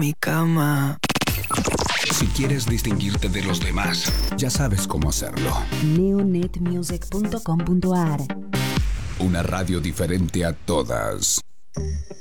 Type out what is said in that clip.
mi cama. Si quieres distinguirte de los demás, ya sabes cómo hacerlo. neonetmusic.com.ar. Una radio diferente a todas.